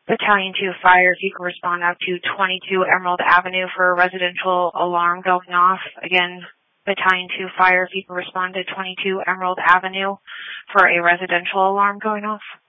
Battalion 2 Fire, if you can respond out to 22 Emerald Avenue for a residential alarm going off. Again, Battalion 2 Fire, if you can respond to 22 Emerald Avenue for a residential alarm going off.